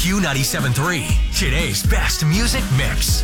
Q97.3, today's best music mix.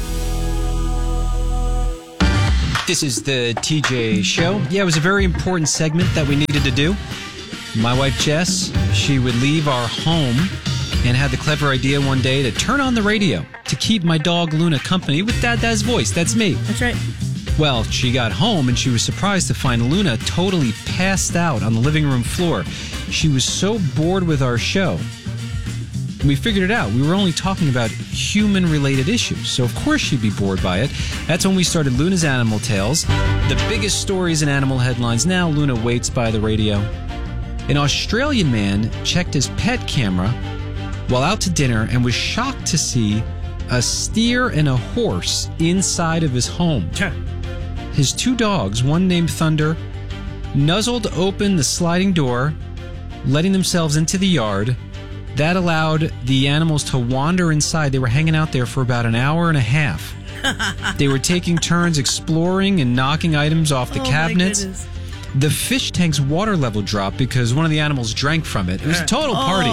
This is the TJ Show. Yeah, it was a very important segment that we needed to do. My wife, Jess, she would leave our home and had the clever idea one day to turn on the radio to keep my dog Luna company with Dada's voice. That's me. That's right. Well, she got home and she was surprised to find Luna totally passed out on the living room floor. She was so bored with our show. We figured it out. We were only talking about human-related issues, so of course she'd be bored by it. That's when we started Luna's Animal Tales. The biggest stories in animal headlines. Now Luna waits by the radio. An Australian man checked his pet camera while out to dinner and was shocked to see a steer and a horse inside of his home. His two dogs, one named Thunder, nuzzled open the sliding door, letting themselves into the yard. That allowed the animals to wander inside. They were hanging out there for about an hour and a half. They were taking turns exploring and knocking items off the cabinets. The fish tank's water level dropped because one of the animals drank from it. It was a total party.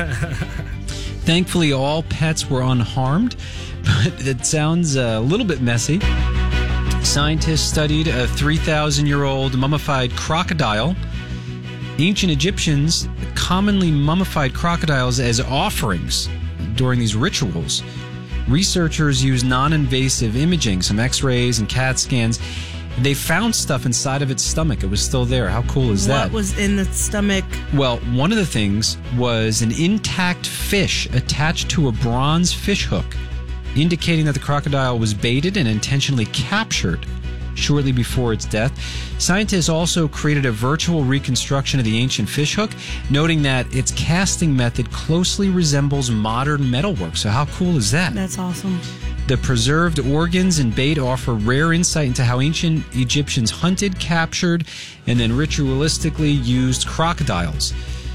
Thankfully, all pets were unharmed, but it sounds a little bit messy. Scientists studied a 3,000-year-old mummified crocodile. Ancient Egyptians commonly mummified crocodiles as offerings during these rituals. Researchers used non-invasive imaging, some x-rays and CAT scans. They found stuff inside of its stomach. It was still there. How cool is that? What was in the stomach? Well, one of the things was an intact fish attached to a bronze fish hook, indicating that the crocodile was baited and intentionally captured shortly before its death. Scientists also created a virtual reconstruction of the ancient fish hook, noting that its casting method closely resembles modern metalwork. So how cool is that? That's awesome. The preserved organs and bait offer rare insight into how ancient Egyptians hunted, captured, and then ritualistically used crocodiles.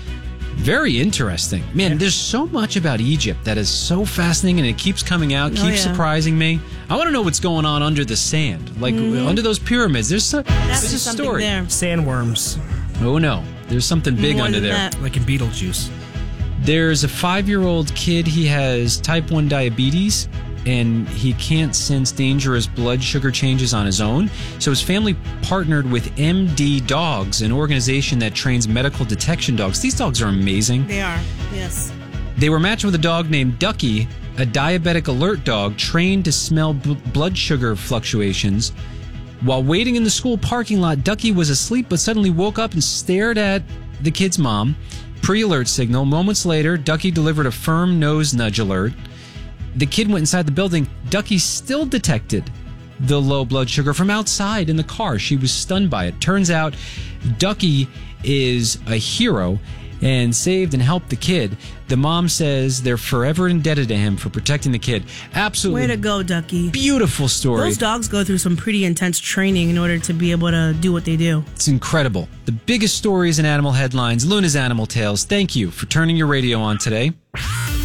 Very interesting. Man, there's so much about Egypt that is so fascinating, and it keeps coming out, keeps surprising me. I want to know what's going on under the sand. Like, under those pyramids, there's a story. There. Sandworms. Oh, no. There's something big More under than there. that. Like in Beetlejuice. There's a 5-year-old kid. He has type 1 diabetes, and he can't sense dangerous blood sugar changes on his own. So his family partnered with MD Dogs, an organization that trains medical detection dogs. These dogs are amazing. They are, yes. They were matched with a dog named Ducky, a diabetic alert dog trained to smell blood sugar fluctuations. While waiting in the school parking lot, Ducky was asleep but suddenly woke up and stared at the kid's mom. Pre-alert signal. Moments later, Ducky delivered a firm nose nudge alert. The kid went inside the building. Ducky still detected the low blood sugar from outside in the car. She was stunned by it. Turns out Ducky is a hero and saved and helped the kid. The mom says they're forever indebted to him for protecting the kid. Absolutely. Way to go, Ducky. Beautiful story. Those dogs go through some pretty intense training in order to be able to do what they do. It's incredible. The biggest stories in animal headlines, Luna's Animal Tales. Thank you for turning your radio on today.